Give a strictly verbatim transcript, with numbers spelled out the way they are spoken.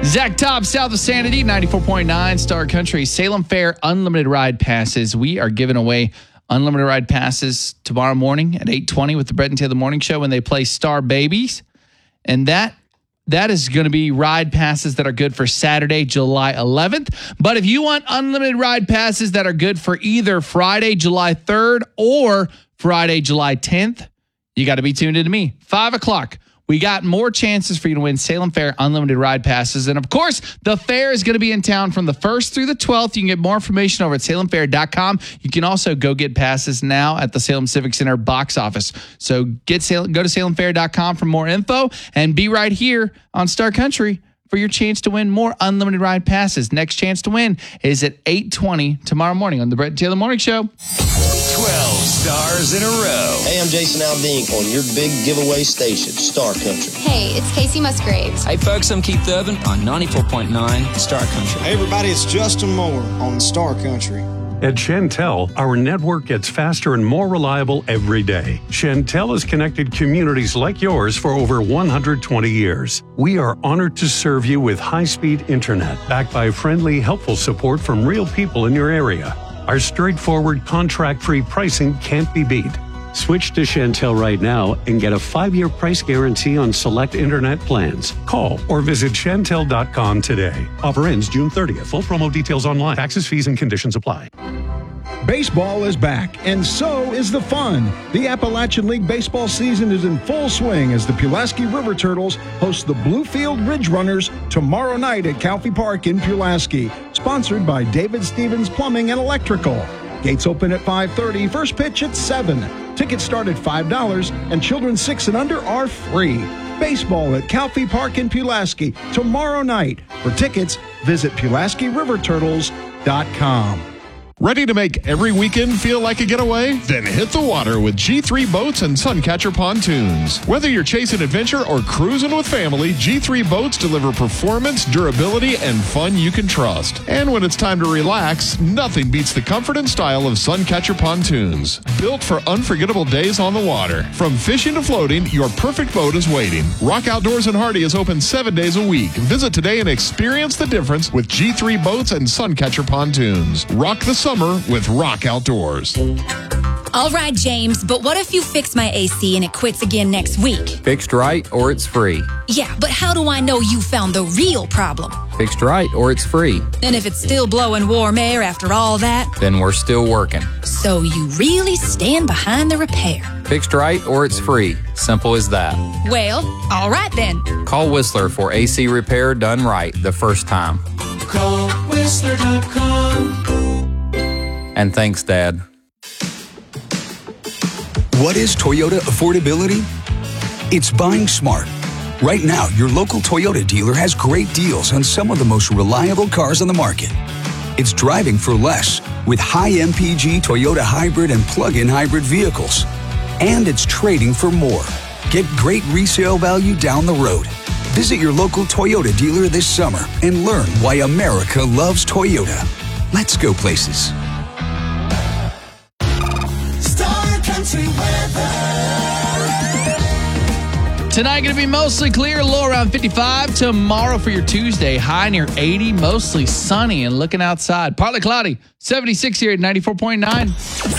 Zach Top, south of Sanity, ninety-four point nine Star Country. Salem Fair Unlimited Ride Passes. We are giving away unlimited ride passes tomorrow morning at eight twenty with the Brett and Taylor Morning Show when they play Star Babies. And that that is going to be ride passes that are good for Saturday, July eleventh. But if you want unlimited ride passes that are good for either Friday, July third or Friday, July tenth, you got to be tuned in to me. five o'clock. We got more chances for you to win Salem Fair Unlimited Ride Passes. And, of course, the fair is going to be in town from the first through the twelfth. You can get more information over at salem fair dot com. You can also go get passes now at the Salem Civic Center box office. So get Salem, go to salem fair dot com for more info and be right here on Star Country for your chance to win more unlimited ride passes. Next chance to win is at eight twenty tomorrow morning on the Brett and Taylor Morning Show. twelve stars in a row. Hey, I'm Jason Aldean on your big giveaway station, Star Country. Hey, it's Casey Musgraves. Hey, folks, I'm Keith Urban on ninety-four point nine Star Country. Hey, everybody, it's Justin Moore on Star Country. At Chantel, our network gets faster and more reliable every day. Chantel has connected communities like yours for over one hundred twenty years. We are honored to serve you with high-speed internet, backed by friendly, helpful support from real people in your area. Our straightforward, contract-free pricing can't be beat. Switch to Chantel right now and get a five-year price guarantee on select internet plans. Call or visit chantel dot com today. Offer ends June thirtieth. Full promo details online. Taxes, fees, and conditions apply. Baseball is back, and so is the fun. The Appalachian League baseball season is in full swing as the Pulaski River Turtles host the Bluefield Ridge Runners tomorrow night at Calfee Park in Pulaski. Sponsored by David Stevens Plumbing and Electrical. Gates open at five thirty, first pitch at seven. Tickets start at five dollars, and children six and under are free. Baseball at Calfee Park in Pulaski tomorrow night. For tickets, visit Pulaski River Turtles dot com. Ready to make every weekend feel like a getaway? Then hit the water with G three Boats and Suncatcher Pontoons. Whether you're chasing adventure or cruising with family, G three Boats deliver performance, durability, and fun you can trust. And when it's time to relax, nothing beats the comfort and style of Suncatcher Pontoons. Built for unforgettable days on the water. From fishing to floating, your perfect boat is waiting. Rock Outdoors in Hardy is open seven days a week. Visit today and experience the difference with G three Boats and Suncatcher Pontoons. Rock the summer with Rock Outdoors. All right, James, but what if you fix my A C and it quits again next week? Fixed right or it's free. Yeah, but how do I know you found the real problem? Fixed right or it's free. And if it's still blowing warm air after all that? Then we're still working. So you really stand behind the repair? Fixed right or it's free. Simple as that. Well, all right then. Call Whistler for A C repair done right the first time. Call Whistler dot com. And thanks, Dad. What is Toyota affordability? It's buying smart. Right now, your local Toyota dealer has great deals on some of the most reliable cars on the market. It's driving for less with high M P G Toyota hybrid and plug-in hybrid vehicles. And it's trading for more. Get great resale value down the road. Visit your local Toyota dealer this summer and learn why America loves Toyota. Let's go places. Tonight going to be mostly clear, low around fifty-five. Tomorrow for your Tuesday, high near eighty, mostly sunny and looking outside. Partly cloudy, seventy-six here at ninety-four point nine.